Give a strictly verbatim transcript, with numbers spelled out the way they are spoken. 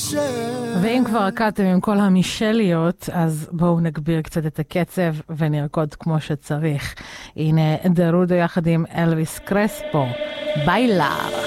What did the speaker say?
ואם כבר רקדתם עם כל המישליות, אז בואו נגביר קצת את הקצב ונרקוד כמו שצריך. הנה דרודו יחד עם אלוויס קרספו, ביילר.